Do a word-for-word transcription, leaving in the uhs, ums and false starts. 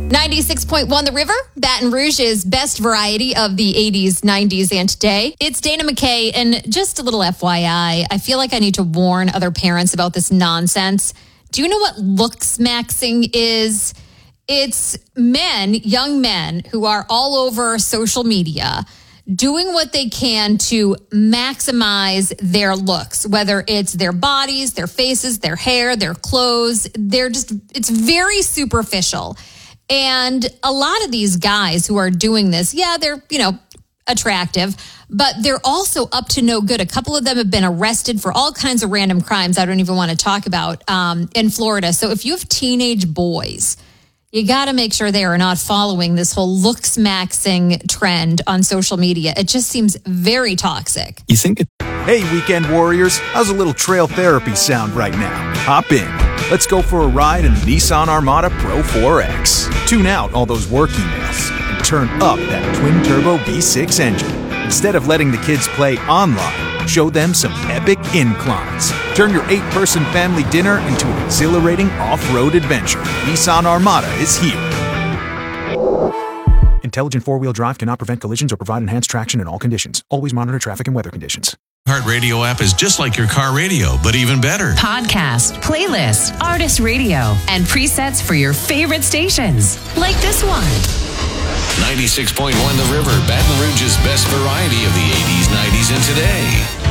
ninety-six point one The River, Baton Rouge's best variety of the eighties, nineties, and today. It's Dana McKay, and just a little F Y I, I feel like I need to warn other parents about this nonsense. Do you know what looks maxing is? It's men, young men, who are all over social media doing what they can to maximize their looks, whether it's their bodies, their faces, their hair, their clothes. They're just, it's very superficial. And a lot of these guys who are doing this, yeah, they're, you know, attractive, but they're also up to no good. A couple of them have been arrested for all kinds of random crimes I don't even want to talk about um, in Florida. So if you have teenage boys, you got to make sure they are not following this whole looks maxing trend on social media. It just seems very toxic. You think it? Hey, weekend warriors, how's a little trail therapy sound right now? Hop in. Let's go for a ride in the Nissan Armada Pro four X. Tune out all those work emails and turn up that twin-turbo V six engine. Instead of letting the kids play online, show them some epic inclines. Turn your eight-person family dinner into an exhilarating off-road adventure. Nissan Armada is here. Intelligent four-wheel drive cannot prevent collisions or provide enhanced traction in all conditions. Always monitor traffic and weather conditions. Heart Radio app is just like your car radio, but even better. Podcast, playlist, artist radio, and presets for your favorite stations. Like this one. ninety-six point one The River, Baton Rouge's best variety of the eighties, nineties, and today.